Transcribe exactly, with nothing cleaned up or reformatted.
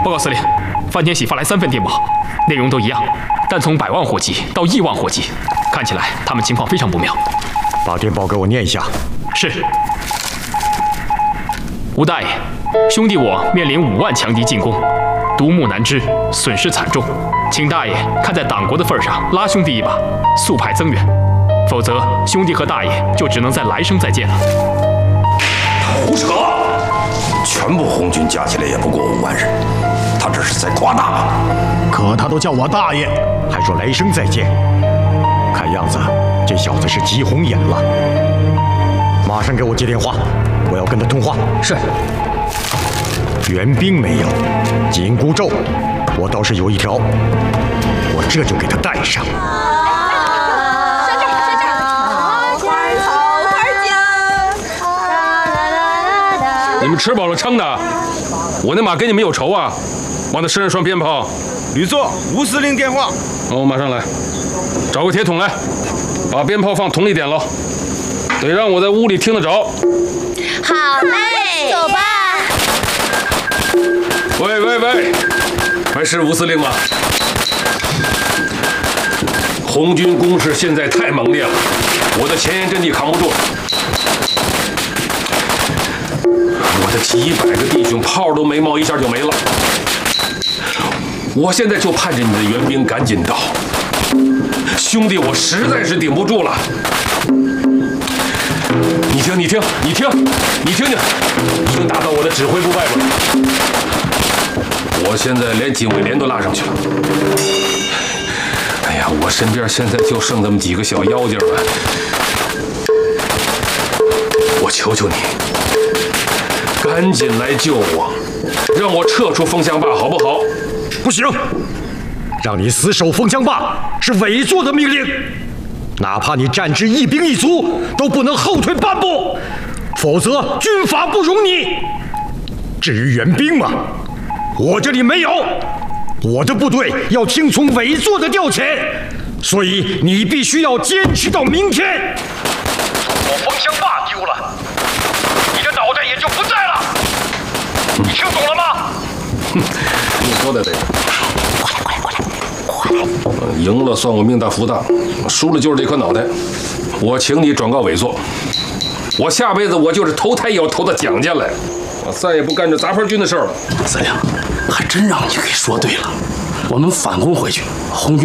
报告司令，饭田喜发来三份电报，内容都一样，但从百万火急到亿万火急，看起来他们情况非常不妙。 把电报给我念一下。 是。吴大爷，兄弟我面临五万强敌进攻，独木难支，损失惨重，请大爷看在党国的份上，拉兄弟一把，速派增援，否则兄弟和大爷就只能在来生再见了。 胡扯！全部红军加起来也不过五万人，他这是在夸大。 可他都叫我大爷，还说来生再见，看样子这小子是急红眼了。马上给我接电话，我要跟他通话。 是。 援兵没有，紧箍咒我倒是有一条，我这就给他戴上。 山这儿，山这儿，快草快讲！ 你们吃饱了撑的，我那马跟你们有仇啊！往他身上拴鞭炮。 旅座，吴司令电话。 好，我马上来。找个铁桶来，把鞭炮放桶里点了，得让我在屋里听得着。 好嘞，走吧。 喂喂喂，还是吴司令吗？红军攻势现在太猛烈了，我的前沿阵地扛不住了。我的几百个弟兄炮都没冒一下就没了。我现在就盼着你的援兵赶紧到，兄弟，我实在是顶不住了。你听，你听，你听，你听听，已经达到我的指挥部外边了。我现在连警卫连都拉上去了。哎呀，我身边现在就剩这么几个小妖精了。我求求你，赶紧来救我，让我撤出风向坝，好不好？ 不行，让你死守风向坝是伪作的命令，哪怕你战至一兵一卒，都不能后退半步，否则军法不容你。至于援兵嘛，我这里没有，我的部队要听从伪作的调遣，所以你必须要坚持到明天。如果风向坝丢了，你的脑袋也就不在了。你听懂了吗？ 哼，你说的对。 过来，过来，过来，过来。 赢了算我命大福大，输了就是这颗脑袋。我请你转告委座，我下辈子我就是投胎也要投到蒋家来，我再也不干这杂牌军的事儿了。 司令，还真让你给说对了。我们反攻回去，红军